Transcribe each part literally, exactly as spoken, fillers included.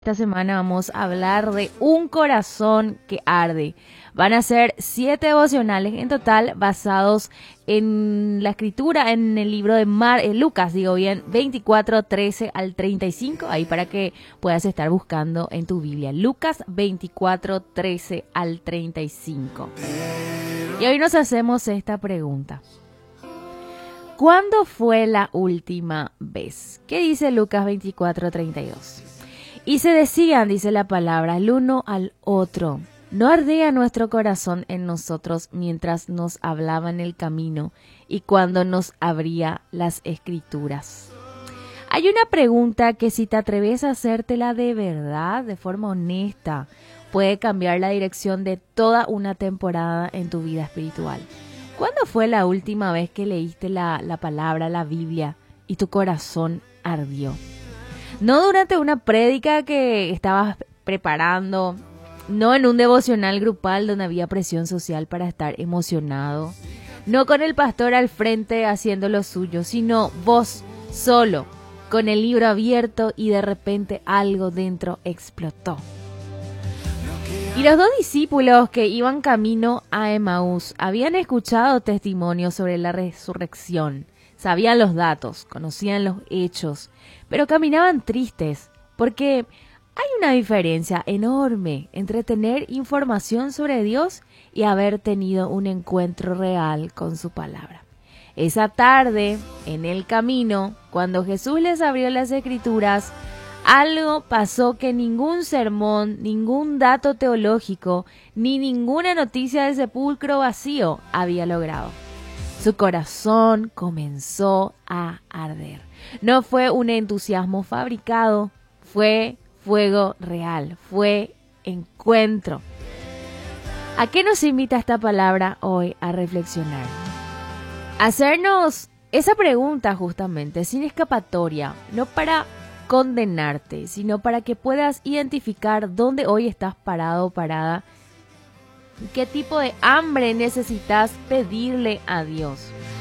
Esta semana vamos a hablar de un corazón que arde. Van a ser siete devocionales en total basados en la escritura, en el libro de Mar, eh, Lucas, digo bien, veinticuatro, trece al treinta y cinco, ahí para que puedas estar buscando en tu Biblia. Lucas veinticuatro, trece al treinta y cinco. Y hoy nos hacemos esta pregunta. ¿Cuándo fue la última vez? ¿Qué dice Lucas veinticuatro, treinta y dos? Y se decían, dice la palabra, el uno al otro. ¿No ardía nuestro corazón en nosotros mientras nos hablaba en el camino y cuando nos abría las escrituras? Hay una pregunta que si te atreves a hacértela de verdad, de forma honesta, puede cambiar la dirección de toda una temporada en tu vida espiritual. ¿Cuándo fue la última vez que leíste la, la palabra, la Biblia, y tu corazón ardió? No durante una prédica que estabas preparando, no en un devocional grupal donde había presión social para estar emocionado, no con el pastor al frente haciendo lo suyo, sino vos solo, con el libro abierto y de repente algo dentro explotó. Y los dos discípulos que iban camino a Emaús habían escuchado testimonios sobre la resurrección. Sabían los datos, conocían los hechos, pero caminaban tristes porque hay una diferencia enorme entre tener información sobre Dios y haber tenido un encuentro real con su palabra. Esa tarde, en el camino, cuando Jesús les abrió las escrituras, algo pasó que ningún sermón, ningún dato teológico, ni ninguna noticia del sepulcro vacío había logrado. Su corazón comenzó a arder. No fue un entusiasmo fabricado, fue fuego real, fue encuentro. ¿A qué nos invita esta palabra hoy a reflexionar? Hacernos esa pregunta justamente, sin escapatoria, no para condenarte, sino para que puedas identificar dónde hoy estás parado o parada. ¿Qué tipo de hambre necesitas pedirle a Dios?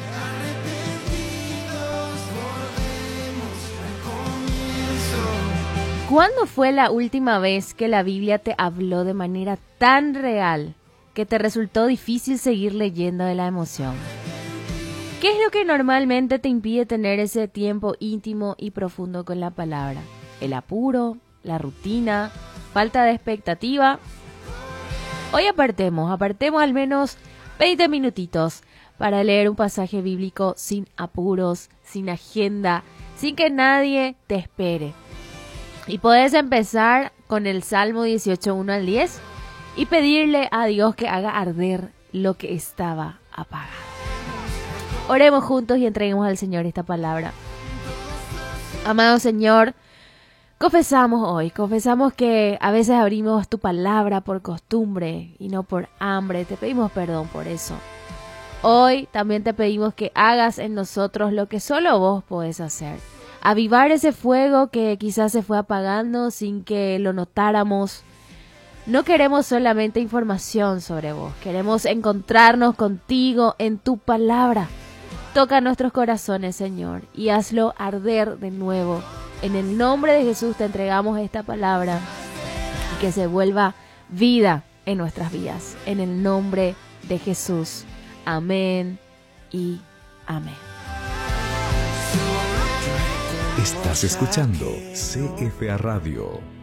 ¿Cuándo fue la última vez que la Biblia te habló de manera tan real que te resultó difícil seguir leyendo de la emoción? ¿Qué es lo que normalmente te impide tener ese tiempo íntimo y profundo con la palabra? ¿El apuro? ¿La rutina? ¿Falta de expectativa? Hoy apartemos, apartemos al menos veinte minutitos para leer un pasaje bíblico sin apuros, sin agenda, sin que nadie te espere. Y podés empezar con el Salmo dieciocho, uno al diez y pedirle a Dios que haga arder lo que estaba apagado. Oremos juntos y entreguemos al Señor esta palabra. Amado Señor, confesamos hoy, confesamos que a veces abrimos tu palabra por costumbre y no por hambre. Te pedimos perdón por eso. Hoy también te pedimos que hagas en nosotros lo que solo vos podés hacer. Avivar ese fuego que quizás se fue apagando sin que lo notáramos. No queremos solamente información sobre vos, queremos encontrarnos contigo en tu palabra. Toca nuestros corazones, Señor, y hazlo arder de nuevo. En el nombre de Jesús te entregamos esta palabra y que se vuelva vida en nuestras vidas. En el nombre de Jesús. Amén y amén. Estás escuchando C F A Radio.